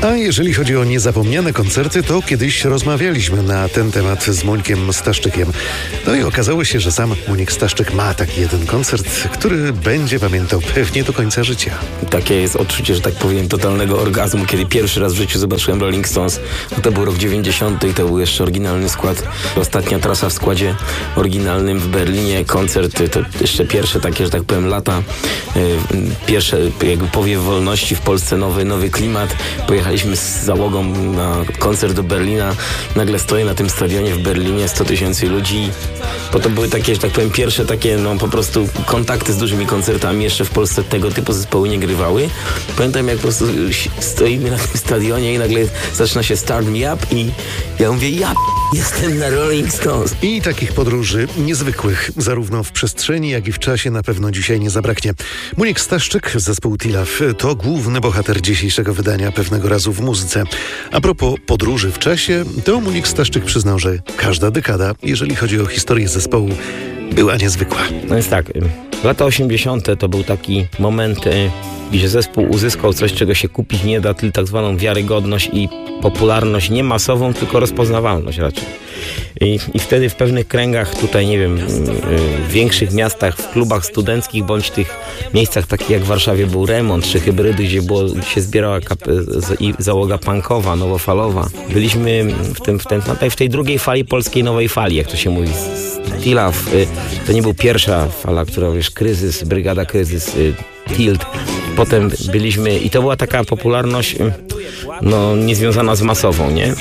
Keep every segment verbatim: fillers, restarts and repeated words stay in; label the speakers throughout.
Speaker 1: A jeżeli chodzi o niezapomniane koncerty, to kiedyś rozmawialiśmy na ten temat z Mońkiem Staszczykiem. No i okazało się, że sam Mońk Staszczyk ma taki jeden koncert, który będzie pamiętał pewnie do końca życia.
Speaker 2: Takie jest odczucie, że tak powiem, totalnego orgazmu, kiedy pierwszy raz w życiu zobaczyłem Rolling Stones. No to był rok dziewięćdziesiąty i to był jeszcze oryginalny skład. Ostatnia trasa w składzie oryginalnym w Berlinie. Koncert to jeszcze pierwsze takie, że tak powiem, lata. Pierwsze jakby powiew wolności w Polsce, nowy, nowy klimat. Pojechaliśmy z załogą na koncert do Berlina. Nagle stoję na tym stadionie w Berlinie, sto tysięcy ludzi. Bo to były takie, że tak powiem, pierwsze takie, no po prostu kontakty z dużymi koncertami. Jeszcze w Polsce tego typu zespoły nie grywały. Pamiętam, jak po prostu stoimy na tym stadionie i nagle zaczyna się Start Me Up i ja mówię, ja jestem na Rolling Stones.
Speaker 1: I takich podróży niezwykłych, zarówno w przestrzeni, jak i w czasie na pewno dzisiaj nie zabraknie. Mońk Staszczyk, zespół Tilaf, to główny bohater dzisiejszego wydania Pewnego razu w muzyce. A propos podróży w czasie, to Mońk Staszczyk przyznał, że każda dekada, jeżeli chodzi o historię zespołu, była niezwykła.
Speaker 2: No jest tak, lata osiemdziesiąte to był taki moment, gdzie zespół uzyskał coś, czego się kupić nie da, tylko tak zwaną wiarygodność i popularność nie masową, tylko rozpoznawalność raczej. I, I wtedy w pewnych kręgach, tutaj nie wiem, w większych miastach, w klubach studenckich, bądź tych miejscach takich jak w Warszawie był Remont, czy Hybrydy, gdzie, było, gdzie się zbierała kap- załoga punkowa, nowofalowa. Byliśmy w, tym, w, ten, w tej drugiej fali polskiej nowej fali, jak to się mówi. Tilaf, to nie był pierwsza fala, która, wiesz, kryzys, brygada kryzys, Tilt. Potem byliśmy i to była taka popularność no, niezwiązana z masową, nie?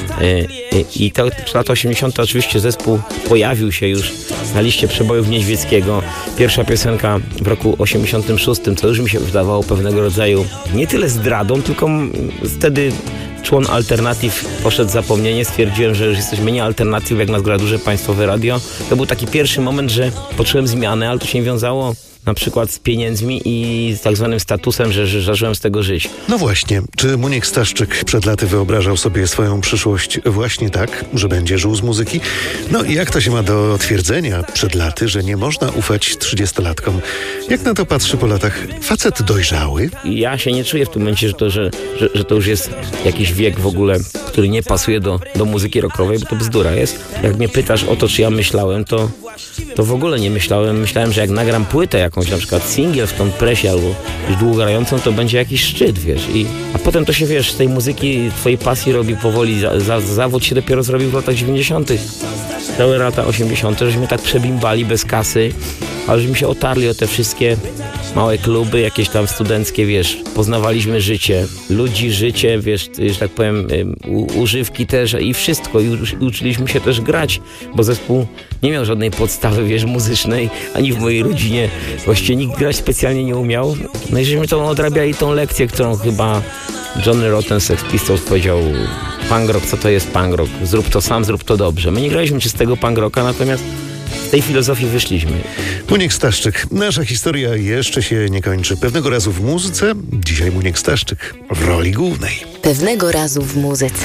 Speaker 2: I to w latach osiemdziesiątych oczywiście zespół pojawił się już na liście przebojów Niedźwieckiego. Pierwsza piosenka w roku osiemdziesiątym szóstym, co już mi się wydawało pewnego rodzaju nie tyle zdradą, tylko wtedy człon Alternatyw poszedł w zapomnienie. Stwierdziłem, że już jesteśmy nie Alternatyw, jak nas gra duże państwowe radio. To był taki pierwszy moment, że poczułem zmianę, ale to się nie wiązało na przykład z pieniędzmi i z tak zwanym statusem, że, że zacząłem z tego żyć.
Speaker 1: No właśnie, czy Mońk Staszczyk przed laty wyobrażał sobie swoją przyszłość właśnie tak, że będzie żył z muzyki? No i jak to się ma do twierdzenia przed laty, że nie można ufać trzydziestolatkom? Jak na to patrzy po latach facet dojrzały?
Speaker 2: Ja się nie czuję w tym momencie, że to, że, że, że to już jest jakiś wiek w ogóle, który nie pasuje do, do muzyki rockowej, bo to bzdura jest. Jak mnie pytasz o to, czy ja myślałem, to, to w ogóle nie myślałem. Myślałem, że jak nagram płytę jakąś, na przykład singiel w tą presie albo już długo grającą, to będzie jakiś szczyt, wiesz. I, a potem to się, wiesz, z tej muzyki, twojej pasji robi powoli, za, za, zawód się dopiero zrobił w latach dziewięćdziesiątych. Całe lata osiemdziesiąte, żeśmy tak przebimbali bez kasy, ale żeśmy się otarli o te wszystkie małe kluby, jakieś tam studenckie, wiesz, poznawaliśmy życie, ludzi, życie, wiesz, że tak powiem, u, używki też i wszystko. I, I uczyliśmy się też grać, bo zespół nie miał żadnej podstawy, wiesz, muzycznej, ani w mojej rodzinie właściwie nikt grać specjalnie nie umiał. No i żeśmy to odrabiali tą lekcję, którą chyba Johnny Rotten Sex Pistols powiedział: punk rock, co to jest punk rock? Zrób to sam, zrób to dobrze. My nie graliśmy czystego punk rocka, natomiast z tej filozofii wyszliśmy.
Speaker 1: Mońk Staszczyk. Nasza historia jeszcze się nie kończy. Pewnego razu w muzyce, dzisiaj Mońk Staszczyk w roli głównej.
Speaker 3: Pewnego razu w muzyce.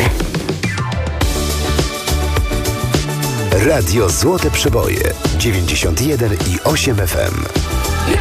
Speaker 4: Radio Złote Przeboje dziewięćdziesiąt jeden i osiem F M.